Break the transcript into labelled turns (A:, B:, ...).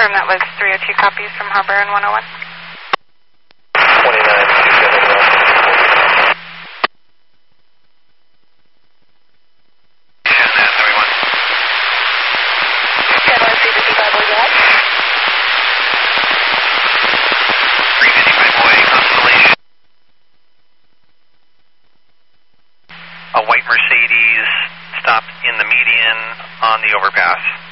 A: confirm that was 302 copies from Harbor and 101.
B: 29,
C: A white Mercedes stopped in the median on the overpass.